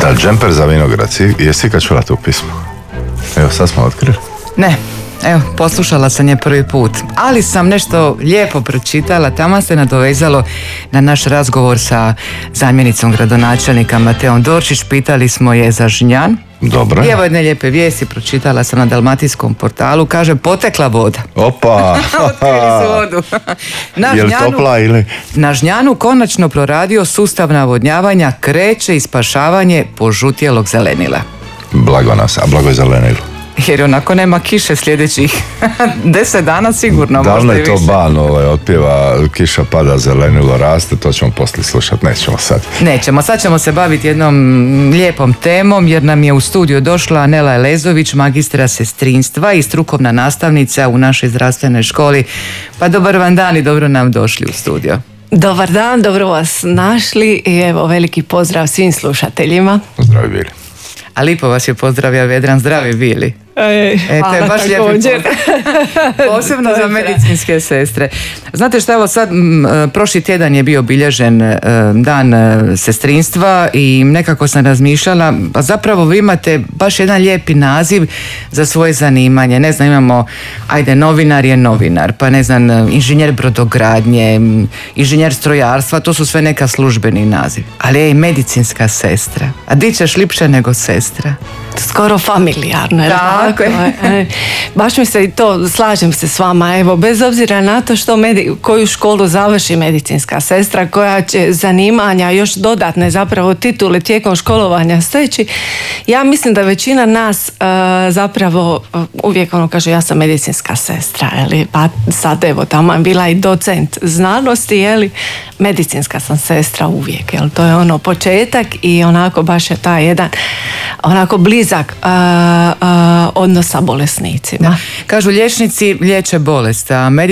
Džemper za Vinogradci, jesi kad čula tu pismu? Evo, sad smo otkrili. Ne, evo, poslušala sam je prvi put, ali sam nešto lijepo pročitala, tamo se nadovezalo na naš razgovor sa zamjenicom gradonačelnika Mateom Dorčić, pitali smo je za Žnjan. Dobro. I evo jedne lijepe vijesti, pročitala sam na dalmatinskom portalu, kaže potekla voda. Opa! Otkrili su vodu. Je li topla ili? Na Žnjanu konačno proradio sustav navodnjavanja, kreće i spašavanje požutjelog zelenila. Blago nas, a blago je zelenilo. Jer onako nema kiše sljedećih 10 dana sigurno. Davno je to balno, otpjeva kiša pada, zelenilo raste, to ćemo poslije slušati, nećemo sad. Nećemo, sad ćemo se baviti jednom lijepom temom jer nam je u studiju došla Nela Elezović, magistra sestrinstva i strukovna nastavnica u našoj zdravstvenoj školi. Pa dobar vam dan i dobro nam došli u studio. Dobar dan, dobro vas našli i evo veliki pozdrav svim slušateljima. Zdravi bili. A lipo vas je pozdravio Vedran, zdravi bili. Hvala, to je baš također. Posebno za medicinske sestre. Znate šta, evo sad, prošli tjedan je bio obilježen dan sestrinstva i nekako sam razmišljala, pa zapravo vi imate baš jedan lijepi naziv za svoje zanimanje. Ne znam, imamo, ajde, novinar je novinar, pa ne znam, inženjer brodogradnje, inženjer strojarstva, to su sve neka službeni naziv. Ali je i medicinska sestra. A di ćeš lipše nego sestra? Skoro familijarno, je li tako? Baš mi se i to, slažem se s vama, evo, bez obzira na to što koju školu završi medicinska sestra, koja će zanimanja, još dodatne zapravo titule tijekom školovanja steći, ja mislim da većina nas zapravo uvijek ono kaže ja sam medicinska sestra, jeli? Pa sad evo tamo je bila i docent znanosti, jeli? Medicinska sam sestra uvijek, jel? To je ono početak i onako baš je taj jedan onako blizak odnos sa bolesnicima. Da. Kažu liječnici liječe bolest, a